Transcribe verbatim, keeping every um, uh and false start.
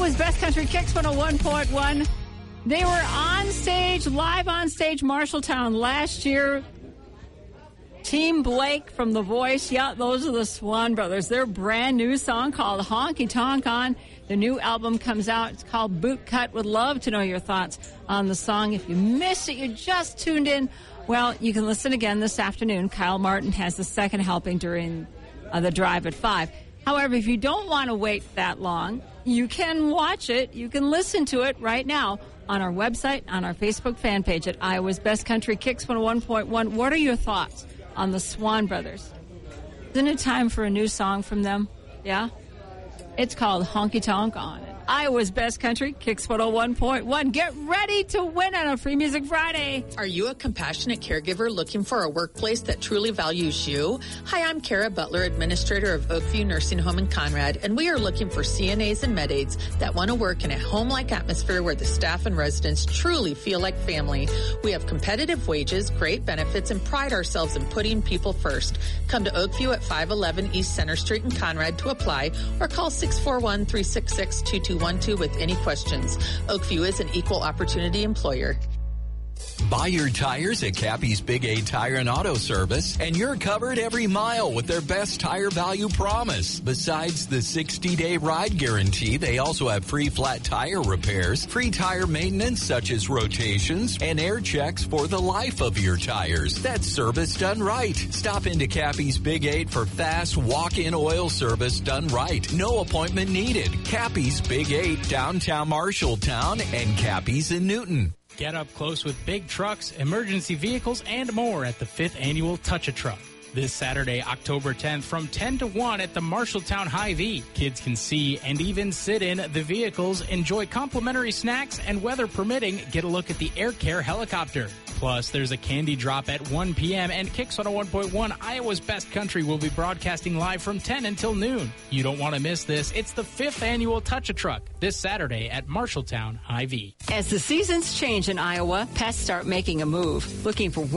Iowa's Best Country Kicks one oh one point one. They were on stage, live on stage, Marshalltown last year. Team Blake from The Voice. Yeah, those are the Swan Brothers. Their brand new song called Honky Tonk On. The new album comes out. It's called Boot Cut. Would love to know your thoughts on the song. If you missed it, you just tuned in, well, you can listen again this afternoon. Kyle Martin has the second helping during uh, the drive at five. However, if you don't want to wait that long, you can watch it. You can listen to it right now on our website, on our Facebook fan page at Iowa's Best Country Kicks one oh one point one. What are your thoughts on the Swan Brothers? Isn't it time for a new song from them? Yeah? It's called Honky Tonk On. Iowa's Best Country Kicks one oh one point one. Get ready to win on a Free Music Friday. Are you a compassionate caregiver looking for a workplace that truly values you? Hi, I'm Kara Butler, administrator of Oakview Nursing Home in Conrad, and we are looking for C N As and med aides that want to work in a home-like atmosphere where the staff and residents truly feel like family. We have competitive wages, great benefits, and pride ourselves in putting people first. Come to Oakview at five eleven East Center Street in Conrad to apply, or call six four one, three six six, two two one two with any questions. Oakview is an equal opportunity employer. Buy your tires at Cappy's Big A Tire and Auto Service, and you're covered every mile with their best tire value promise. Besides the sixty-day ride guarantee, they also have free flat tire repairs, free tire maintenance such as rotations, and air checks for the life of your tires. That's service done right. Stop into Cappy's Big Eight for fast walk-in oil service done right. No appointment needed. Cappy's Big Eight, downtown Marshalltown, and Cappy's in Newton. Get up close with big trucks, emergency vehicles, and more at the fifth Annual Touch-A-Truck. This Saturday, October tenth, from ten to one at the Marshalltown Hy-Vee. Kids can see and even sit in the vehicles, enjoy complimentary snacks, and weather permitting, get a look at the Air Care helicopter. Plus, there's a candy drop at one p.m. and Kicks one oh one point one, Iowa's Best Country, will be broadcasting live from ten until noon. You don't want to miss this. It's the fifth Annual Touch-A-Truck this Saturday at Marshalltown Hy-Vee. As the seasons change in Iowa, pets start making a move, looking for